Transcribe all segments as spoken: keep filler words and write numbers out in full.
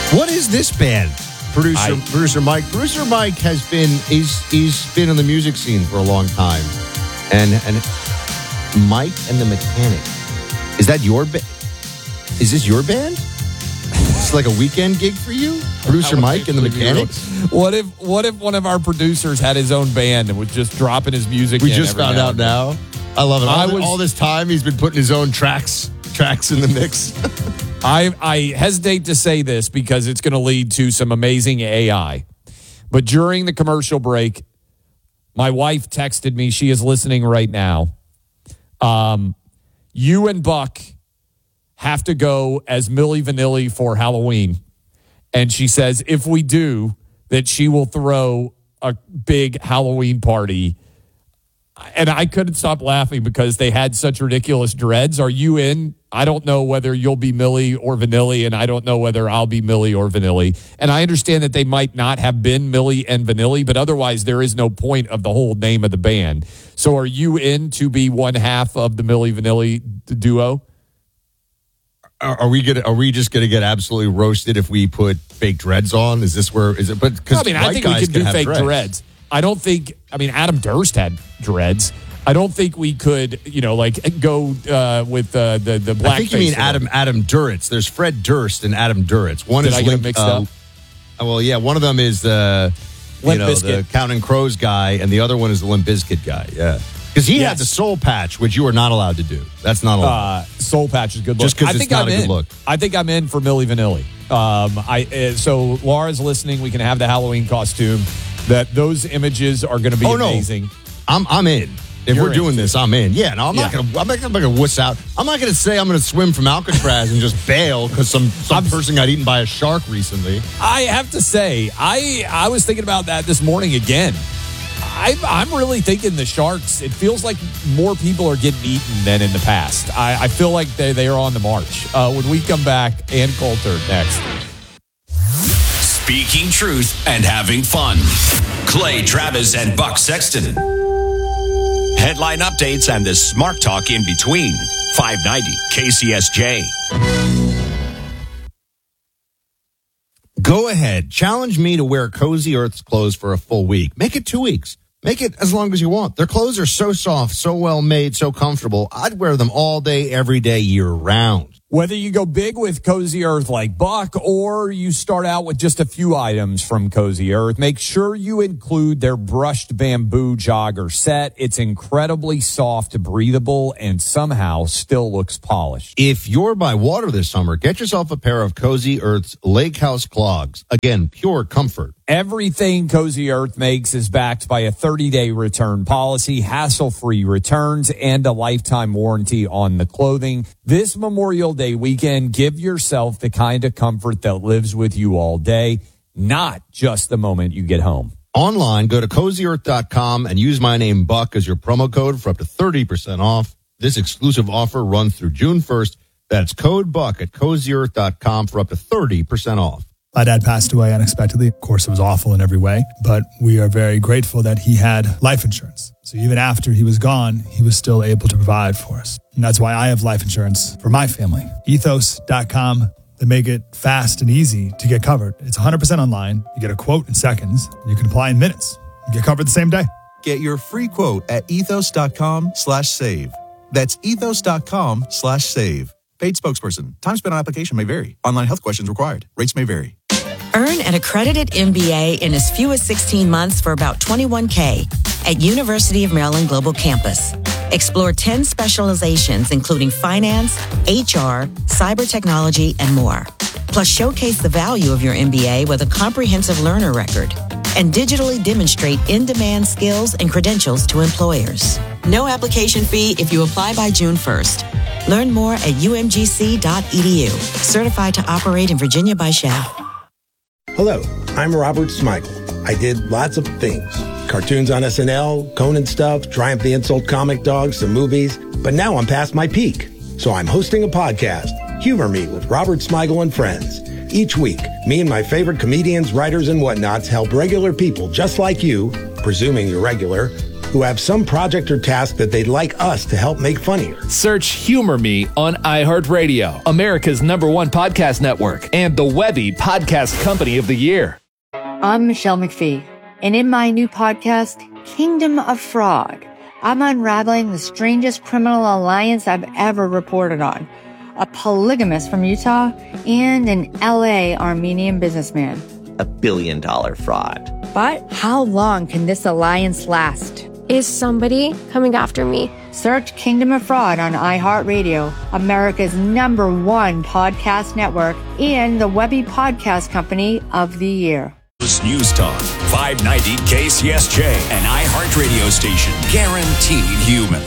What is this band? Producer, I, producer Mike. Producer Mike has been he's he's been in the music scene for a long time, and and Mike and the Mechanic. Is that your band? Is this your band? It's like a weekend gig for you, producer Mike and the Mechanics. What if what if one of our producers had his own band and was just dropping his music? We in just every found now out and then? now. I love it. All, I the, was, all this time he's been putting his own tracks tracks in the mix. I I hesitate to say this because it's going to lead to some amazing A I. But during the commercial break, my wife texted me. She is listening right now. Um, you and Buck have to go as Milli Vanilli for Halloween. And she says, if we do, that she will throw a big Halloween party. And I couldn't stop laughing because they had such ridiculous dreads. Are you in? I don't know whether you'll be Milli or Vanilli, and I don't know whether I'll be Milli or Vanilli. And I understand that they might not have been Milli and Vanilli, but otherwise there is no point of the whole name of the band. So are you in to be one half of the Milli Vanilli duo? Are, are we gonna? Are we just gonna get absolutely roasted if we put fake dreads on? Is this where? Is it? But because I mean, I think we could do fake dreads. dreads. I don't think. I mean, Adam Durst had dreads. I don't think we could, you know, like go uh, with uh, the the black. I think you mean Adam Adam Duritz. There's Fred Durst and Adam Duritz. One Did is I get Limp, mixed uh, up? Well, yeah, one of them is the you Limp know Bizkit. the Counting Crows guy, and the other one is the Limp Bizkit guy. Yeah, because he Yes. had the soul patch, which you are not allowed to do. That's not allowed. Uh, soul patch is good look. Just 'cause I it's think not I'm a good in. look. I think I'm in for Milli Vanilli. Um, I uh, so Laura's listening. We can have the Halloween costume. That those images are going to be Oh, no. amazing. I'm I'm in. If You're we're doing in, this, I'm in. Yeah, no, I'm Yeah. not gonna. I'm not gonna, I'm not gonna wuss out. I'm not gonna say I'm gonna swim from Alcatraz and just bail because some some I'm- person got eaten by a shark recently. I have to say, I I was thinking about that this morning again. I, I'm really thinking the Sharks. It feels like more people are getting eaten than in the past. I, I feel like they they are on the march. Uh, when we come back, Ann Coulter next. Speaking truth and having fun. Clay Travis and Buck Sexton. Headline updates and the smart talk in between. five ninety K C S J. Go ahead. Challenge me to wear Cozy Earth's clothes for a full week. Make it two weeks. Make it as long as you want. Their clothes are so soft, so well made, so comfortable. I'd wear them all day, every day, year round. Whether you go big with Cozy Earth like Buck or you start out with just a few items from Cozy Earth, make sure you include their brushed bamboo jogger set. It's incredibly soft, breathable, and somehow still looks polished. If you're by water this summer, get yourself a pair of Cozy Earth's Lake House clogs. Again, pure comfort. Everything Cozy Earth makes is backed by a thirty-day return policy, hassle-free returns, and a lifetime warranty on the clothing. This Memorial Day weekend, give yourself the kind of comfort that lives with you all day, not just the moment you get home. Online, go to cozy earth dot com and use my name Buck as your promo code for up to thirty percent off. This exclusive offer runs through June first. That's code Buck at cozy earth dot com for up to thirty percent off. My dad passed away unexpectedly. Of course, it was awful in every way, but we are very grateful that he had life insurance. So even after he was gone, he was still able to provide for us. And that's why I have life insurance for my family. ethos dot com. They make it fast and easy to get covered. It's one hundred percent online. You get a quote in seconds. And you can apply in minutes. You get covered the same day. Get your free quote at ethos dot com slash save. That's ethos dot com slash save. Paid spokesperson. Time spent on application may vary. Online health questions required. Rates may vary. Earn an accredited M B A in as few as sixteen months for about twenty-one thousand dollars at University of Maryland Global Campus. Explore ten specializations, including finance, H R, cyber technology, and more. Plus, showcase the value of your M B A with a comprehensive learner record and digitally demonstrate in-demand skills and credentials to employers. No application fee if you apply by June first. Learn more at u m g c dot e d u. Certified to operate in Virginia by S H A. Hello, I'm Robert Smigel. I did lots of things. Cartoons on S N L, Conan stuff, Triumph the Insult comic dogs, some movies. But now I'm past my peak. So I'm hosting a podcast, Humor Me with Robert Smigel and Friends. Each week, me and my favorite comedians, writers, and whatnots help regular people just like you, presuming you're regular, who have some project or task that they'd like us to help make funnier. Search Humor Me on iHeartRadio, America's number one podcast network, and the Webby Podcast Company of the Year. I'm Michelle McPhee, and in my new podcast, Kingdom of Fraud, I'm unraveling the strangest criminal alliance I've ever reported on. A polygamist from Utah and an L A Armenian businessman. A billion dollar fraud. But how long can this alliance last? Is somebody coming after me? Search Kingdom of Fraud on iHeartRadio, America's number one podcast network, and the Webby Podcast Company of the Year. News Talk, five ninety K C S J, an iHeartRadio station, guaranteed human.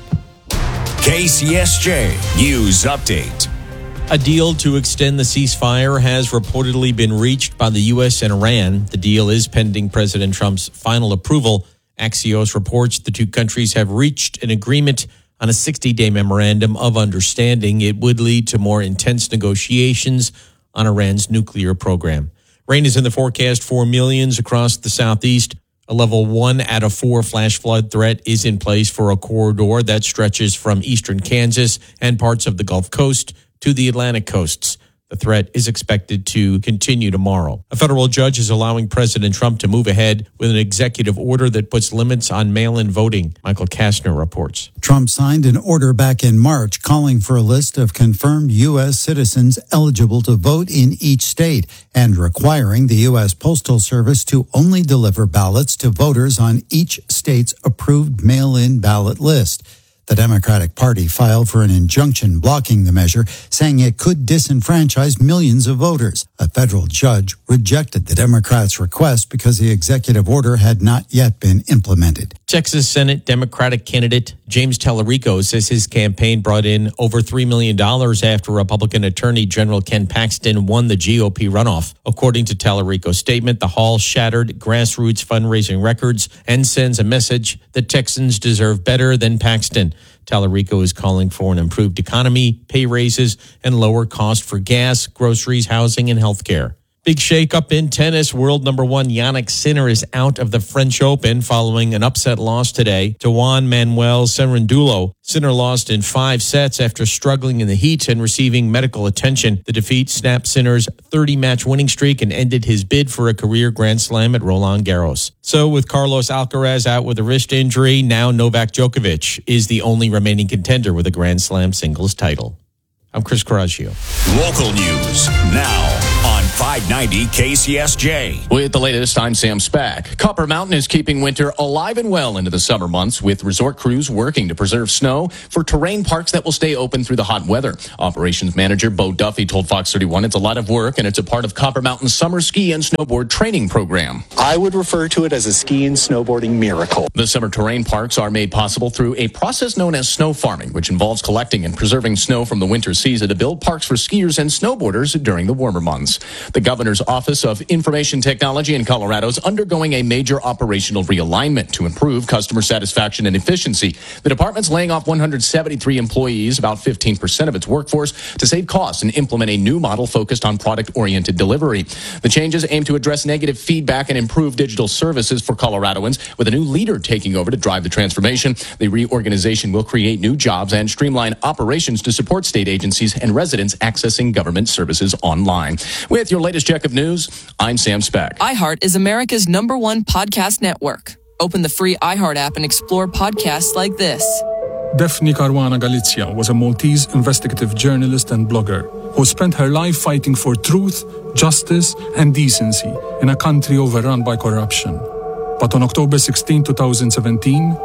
K C S J News Update. A deal to extend the ceasefire has reportedly been reached by the U S and Iran. The deal is pending President Trump's final approval. Axios reports the two countries have reached an agreement on a sixty-day memorandum of understanding. It would lead to more intense negotiations on Iran's nuclear program. Rain is in the forecast for millions across the southeast. A level one out of four flash flood threat is in place for a corridor that stretches from eastern Kansas and parts of the Gulf Coast to the Atlantic coasts. The threat is expected to continue tomorrow. A federal judge is allowing President Trump to move ahead with an executive order that puts limits on mail-in voting. Michael Kastner reports. Trump signed an order back in March calling for a list of confirmed U S citizens eligible to vote in each state and requiring the U S Postal Service to only deliver ballots to voters on each state's approved mail-in ballot list. The Democratic Party filed for an injunction blocking the measure, saying it could disenfranchise millions of voters. A federal judge rejected the Democrats' request because the executive order had not yet been implemented. Texas Senate Democratic candidate James Tallarico says his campaign brought in over three million dollars after Republican Attorney General Ken Paxton won the G O P runoff. According to Tallarico's statement, the Hall shattered grassroots fundraising records and sends a message that Texans deserve better than Paxton. Tallarico is calling for an improved economy, pay raises, and lower cost for gas, groceries, housing, and health care. Big shakeup in tennis. World number one Jannik Sinner is out of the French Open following an upset loss today to Juan Manuel Cerundolo. Sinner lost in five sets after struggling in the heat and receiving medical attention. The defeat snapped Sinner's thirty-match winning streak and ended his bid for a career Grand Slam at Roland Garros. So with Carlos Alcaraz out with a wrist injury, now Novak Djokovic is the only remaining contender with a Grand Slam singles title. I'm Chris Coraggio. Local news now on five ninety K C S J. With the latest, I'm Sam Spack. Copper Mountain is keeping winter alive and well into the summer months, with resort crews working to preserve snow for terrain parks that will stay open through the hot weather. Operations manager Bo Duffy told Fox thirty-one it's a lot of work, and it's a part of Copper Mountain's summer ski and snowboard training program. I would refer to it as a ski and snowboarding miracle. The summer terrain parks are made possible through a process known as snow farming, which involves collecting and preserving snow from the winter season to build parks for skiers and snowboarders during the warmer months. The governor's Office of Information Technology in Colorado is undergoing a major operational realignment to improve customer satisfaction and efficiency. The department's laying off one hundred seventy-three employees, about fifteen percent of its workforce, to save costs and implement a new model focused on product-oriented delivery. The changes aim to address negative feedback and improve digital services for Coloradoans, with a new leader taking over to drive the transformation. The reorganization will create new jobs and streamline operations to support state agencies and residents accessing government services online. With your latest check of news, I'm Sam Speck. iHeart is America's number one podcast network. Open the free iHeart app and explore podcasts like this. Daphne Caruana Galizia was a Maltese investigative journalist and blogger who spent her life fighting for truth, justice, and decency in a country overrun by corruption. But on October sixteenth, twenty seventeen,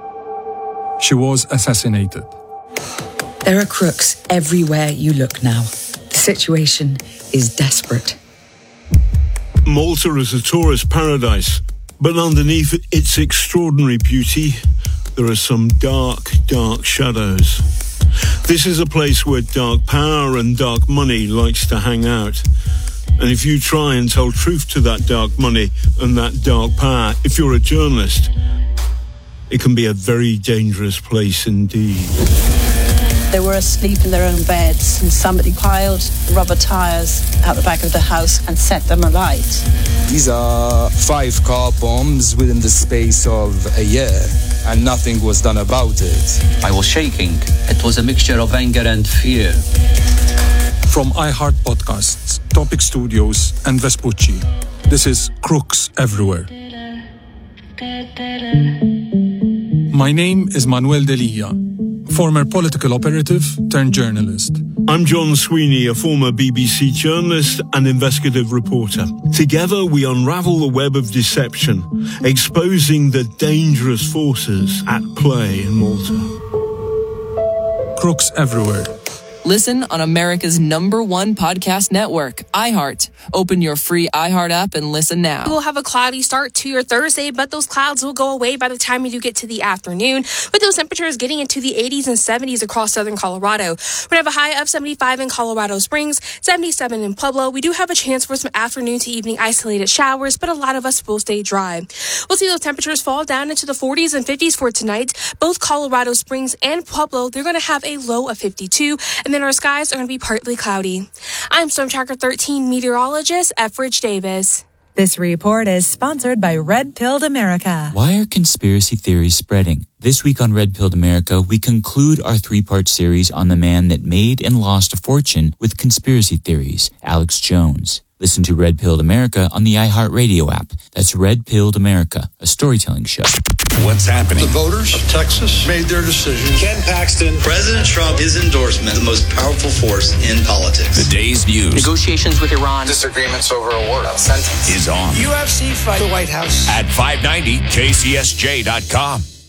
she was assassinated. There are crooks everywhere you look now. The situation is desperate. Malta is a tourist paradise, but underneath its extraordinary beauty, there are some dark, dark shadows. This is a place where dark power and dark money likes to hang out. And if you try and tell truth to that dark money and that dark power, if you're a journalist, it can be a very dangerous place indeed. They were asleep in their own beds, and somebody piled rubber tires out the back of the house and set them alight. These are five car bombs within the space of a year. and nothing was done about it. I was shaking. It was a mixture of anger and fear. From iHeart Podcasts, Topic Studios, and Vespucci, this is Crooks Everywhere. My name is Manuel Delia, former political operative turned journalist. I'm John Sweeney, a former B B C journalist and investigative reporter. Together, we unravel the web of deception, exposing the dangerous forces at play in Malta. Crooks Everywhere. Listen on America's number one podcast network, iHeart. Open your free iHeart app and listen now. We'll have a cloudy start to your Thursday, but those clouds will go away by the time you do get to the afternoon, with those temperatures getting into the eighties and seventies across southern Colorado. We have a high of seventy-five in Colorado Springs, seventy-seven in Pueblo. We do have a chance for some afternoon to evening isolated showers, but a lot of us will stay dry. We'll see those temperatures fall down into the forties and fifties for tonight. Both Colorado Springs and Pueblo, they're going to have a low of fifty-two, and then our skies are going to be partly cloudy. I'm Storm Tracker thirteen meteorologist Efridge Davis. This report is sponsored by Red Pilled America. Why are conspiracy theories spreading? This week on Red Pilled America, we conclude our three-part series on the man that made and lost a fortune with conspiracy theories, Alex Jones. Listen to Red Pilled America on the iHeartRadio app. That's Red Pilled America, a storytelling show. What's happening? The voters of Texas made their decision. Ken Paxton. President Trump, his endorsement, the most powerful force in politics. The day's news. Negotiations with Iran. Disagreements over a word sentence. Is on. U F C fight the White House. At five ninety K C S J dot com.